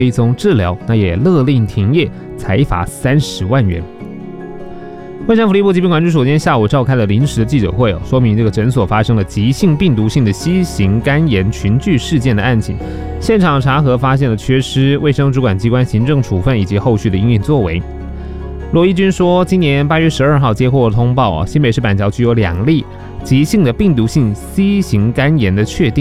追踪治疗，那也勒令停业，裁罚30万元。卫生福利部疾病管制署今天下午召开了临时的记者会，说明这个诊所发生了急性病毒性的 C 型肝炎群聚事件的案情。现场查核发现了缺失，卫生主管机关行政处分以及后续的因应作为。罗一军说，今年8月12号接获通报，新北市板桥区有2例急性的病毒性 C 型肝炎的确定。